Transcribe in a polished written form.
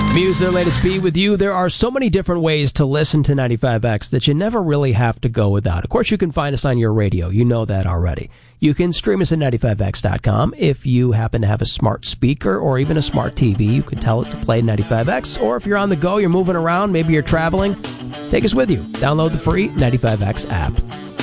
Muse, their latest beat with you. There are so many different ways to listen to 95X that you never really have to go without. Of course, you can find us on your radio. You know that already. You can stream us at 95x.com. If you happen to have a smart speaker or even a smart TV, you can tell it to play 95X. Or if you're on the go, you're moving around, maybe you're traveling, take us with you. Download the free 95X app.